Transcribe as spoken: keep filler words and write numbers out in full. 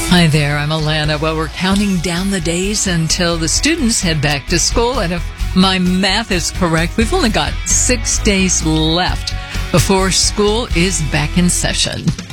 Hi there, I'm Alana. Well, we're counting down the days until the students head back to school, and if my math is correct, we've only got six days left before school is back in session.